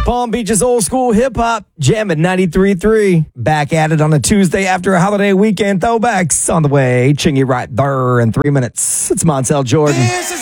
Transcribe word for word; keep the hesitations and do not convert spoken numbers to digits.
Palm Beach's old school hip hop, jamming ninety-three point three. Back at it on a Tuesday after a holiday weekend. Throwbacks on the way. Chingy right there in three minutes. It's Montel Jordan.